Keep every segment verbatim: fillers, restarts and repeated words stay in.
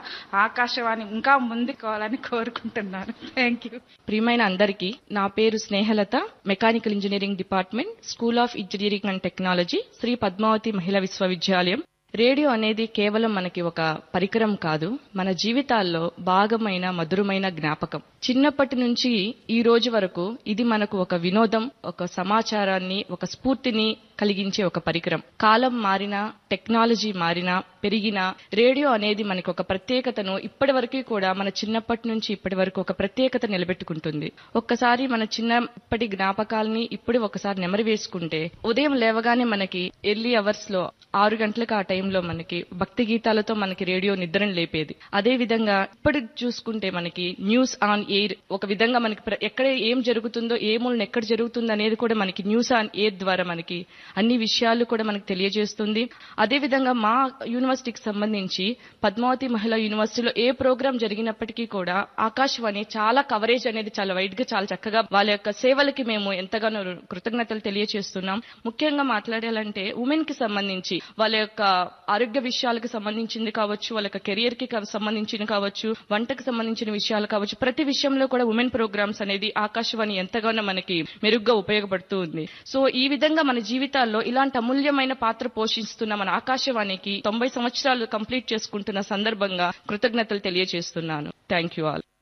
ఆకాశవాణి ఇంకా ముందుకోవాలని కోరుకుంటున్నాను. Thank you. ప్రియమైన అందరికీ, నా పేరు Snehalatha, mechanical engineering department, school of engineering and technology, Shri Padmavati మహిళా విశ్వవిద్యాలయం. రేడియో అనేది కేవలం మనకి ఒక పరికరం కాదు, మన జీవితాల్లో భాగమైన మధురమైన జ్ఞాపకం. చిన్నప్పటి నుంచి ఈ రోజు వరకు ఇది మనకు ఒక వినోదం, ఒక సమాచారాన్ని, ఒక స్ఫూర్తిని కలిగించే ఒక పరికరం. కాలం మారినా, టెక్నాలజీ మారినా, పెరిగినా రేడియో అనేది మనకి ఒక ప్రత్యేకతను ఇప్పటి వరకు కూడా మన చిన్నప్పటి నుంచి ఇప్పటి వరకు ఒక ప్రత్యేకత నిలబెట్టుకుంటుంది. ఒక్కసారి మన చిన్నప్పటి జ్ఞాపకాలని ఇప్పుడు ఒకసారి నెమరు వేసుకుంటే, ఉదయం లేవగానే మనకి ఎర్లీ అవర్స్ లో ఆరు గంటలకు ఆ టైంలో మనకి భక్తి గీతాలతో మనకి రేడియో నిద్రను లేపేది. అదే విధంగా ఇప్పుడు చూసుకుంటే మనకి న్యూస్ ఆన్ ఎయిర్, ఒక విధంగా మనకి ఎక్కడ ఏం జరుగుతుందో, ఏ మూలన ఎక్కడ జరుగుతుందో అనేది కూడా మనకి న్యూస్ ఆన్ ఎయిర్ ద్వారా మనకి అన్ని విషయాలు కూడా మనకు తెలియజేస్తుంది. అదే విధంగా మా యూనివర్సిటీకి సంబంధించి పద్మావతి మహిళా యూనివర్సిటీలో ఏ ప్రోగ్రాం జరిగినప్పటికీ కూడా ఆకాశవాణి చాలా కవరేజ్ అనేది చాలా వైడ్ గా, చాలా చక్కగా వాళ్ళ యొక్క సేవలకి మేము ఎంతగానో కృతజ్ఞతలు తెలియజేస్తున్నాం. ముఖ్యంగా మాట్లాడాలంటే ఉమెన్ కి సంబంధించి వాళ్ళ యొక్క ఆరోగ్య విషయాలకు సంబంధించింది కావచ్చు, వాళ్ళ యొక్క కెరియర్ కి సంబంధించిన కావచ్చు, వంటకు సంబంధించిన విషయాలు కావచ్చు, ప్రతి విషయంలో కూడా ఉమెన్ ప్రోగ్రామ్స్ అనేది ఆకాశవాణి ఎంతగానో మనకి మెరుగ్గా ఉపయోగపడుతూ ఉంది. సో ఈ విధంగా మన జీవితాల్లో ఇలాంటి అమూల్యమైన పాత్ర పోషిస్తున్న మన ఆకాశవాణికి తొంభై సంవత్సరాలు కంప్లీట్ చేసుకుంటున్న సందర్భంగా కృతజ్ఞతలు తెలియజేస్తున్నాను. Thank you all.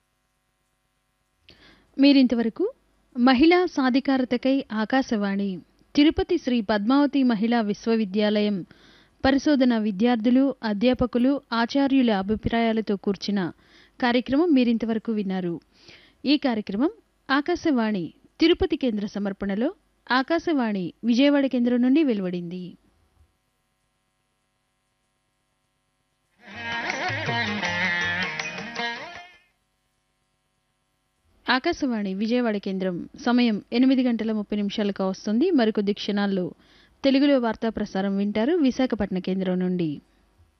మీరింతవరకు మహిళా సాధికారతకై ఆకాశవాణి, తిరుపతి శ్రీ పద్మావతి మహిళా విశ్వవిద్యాలయం పరిశోధన విద్యార్థులు, అధ్యాపకులు, ఆచార్యుల అభిప్రాయాలతో కూర్చిన కార్యక్రమం మీరింతవరకు విన్నారు. ఈ కార్యక్రమం ఆకాశవాణి తిరుపతి కేంద్ర సమర్పణలో ఆకాశవాణి విజయవాడ కేంద్రం నుండి వెలువడింది. ఆకాశవాణి విజయవాడ కేంద్రం సమయం ఎనిమిది గంటల ముప్పై నిమిషాలకు వస్తుంది. మరికొద్ది క్షణాల్లో తెలుగులో వార్తా ప్రసారం వింటారు విశాఖపట్నం కేంద్రం నుండి.